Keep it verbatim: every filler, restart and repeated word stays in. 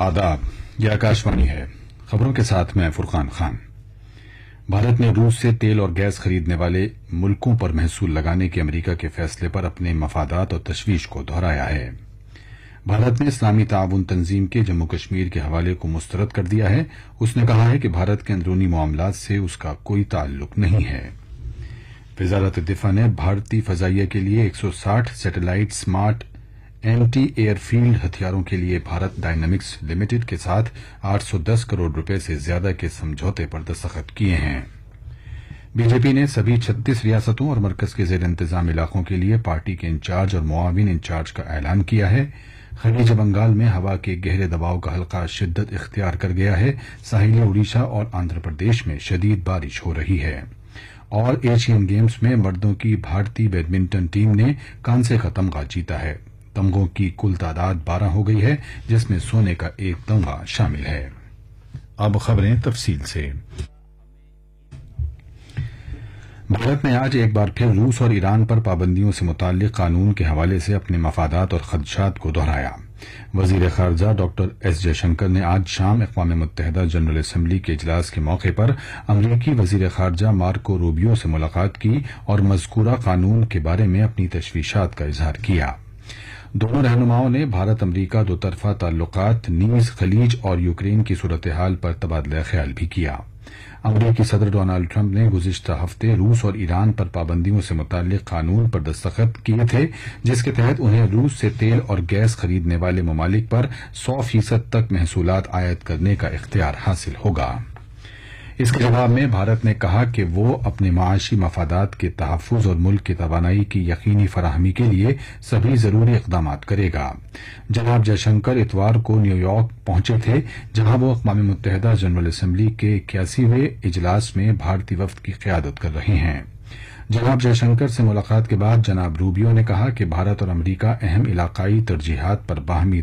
आदाब, यह आकाशवाणी है। खबरों के साथ मैं फुरकान खान। भारत ने रूस से तेल और गैस खरीदने वाले मुल्कों पर महसूल लगाने के अमेरिका के फैसले पर अपने मफादात और तशवीश को दोहराया है। भारत ने इस्लामी ताउन तंजीम के जम्मू कश्मीर के हवाले को मुस्तरद कर दिया है। उसने कहा है कि भारत के अंदरूनी मामलात से उसका कोई ताल्लुक नहीं है। वजारत दिफा ने भारतीय फजाइया के लिए एक सौ साठ सैटेलाइट स्मार्ट एंटी एयरफील्ड हथियारों के लिए भारत डायनामिक्स लिमिटेड के साथ आठ सौ दस करोड़ रुपए से ज्यादा के समझौते पर दस्तखत किए हैं। बीजेपी ने सभी छत्तीस रियासतों और मरकज के जेर इंतजाम इलाकों के लिए पार्टी के इंचार्ज और मुआविन इंचार्ज का ऐलान किया है। खलीज बंगाल में हवा के गहरे दबाव का हल्का शिद्दत इख्तियार कर गया है। साहिली उड़ीसा और आंध्र प्रदेश में शदीद बारिश हो रही है। और एशियन गेम्स में मर्दों की भारतीय बैडमिंटन टीम ने कांसे का तमगा जीता है। तमगों की कुल तादाद बारह हो गई है, जिसमें सोने का एक तमगा शामिल है। अब खबरें तफसील से। भारत ने आज एक बार फिर रूस और ईरान पर पाबंदियों से मुताल्लिक कानून के हवाले से अपने मफादात और खदशात को दोहराया। वजीर खारजा डॉक्टर एस जयशंकर ने आज शाम अक़वाम मुत्तहिदा जनरल असम्बली के इजलास के मौके पर अमरीकी वजीर खारजा मार्को रूबियो से मुलाकात की और मज़कूरा कानून के बारे में अपनी तशवीशात का इजहार किया। दोनों रहनुमाओं ने भारत अमरीका दो तरफा ताल्लुकात, नीज, खलीज और यूक्रेन की सूरत हाल पर तबादला ख्याल भी किया। अमरीकी सदर डोनाल्ड ट्रंप ने गुज़िश्ता हफ्ते रूस और ईरान पर पाबंदियों से मुताल्लिक कानून पर दस्तखत किए थे, जिसके तहत उन्हें रूस से तेल और गैस खरीदने वाले ममालिक पर सौ फीसद तक महसूलात आयत करने का इख्तियार हासिल होगा। इसके जवाब में भारत ने कहा कि वो अपने माशी मफादात के तहफ़्फ़ुज़ और मुल्क की तवानाई की यकीनी फराहमी के लिए सभी जरूरी इक़दाम करेगा। जनाब जयशंकर इतवार को न्यूयॉर्क पहुंचे थे, जहां वो अक़वाम मुत्तहिदा जनरल असम्बली के इक्यासीवें इजलास में भारतीय वफ़द की क़यादत कर रहे हैं। जनाब जयशंकर से मुलाकात के बाद जनाब रूबियो ने कहा कि भारत और अमरीका अहम इलाकाई तरजीहात पर बाहमी